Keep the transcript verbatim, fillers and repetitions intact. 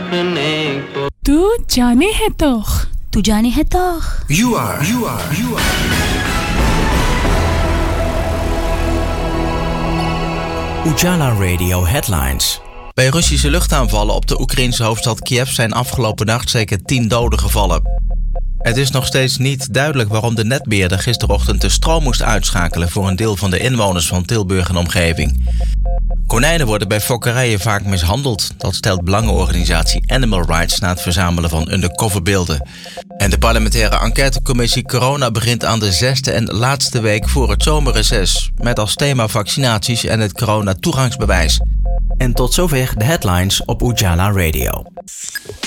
तू जाने है toch? तू जाने है toch? You are, you are, you are. Ujala Radio Headlines. Bij Russische luchtaanvallen op de Oekraïnse hoofdstad Kiev zijn afgelopen nacht zeker tien doden gevallen. Het is nog steeds niet duidelijk waarom de netbeheerder gisterochtend de stroom moest uitschakelen voor een deel van de inwoners van Tilburg en omgeving. Konijnen worden bij fokkerijen vaak mishandeld. Dat stelt belangenorganisatie Animal Rights na het verzamelen van undercoverbeelden. En de parlementaire enquêtecommissie Corona begint aan de zesde en laatste week voor het zomerreces. Met als thema vaccinaties en het corona-toegangsbewijs. En tot zover de headlines op Ujala Radio.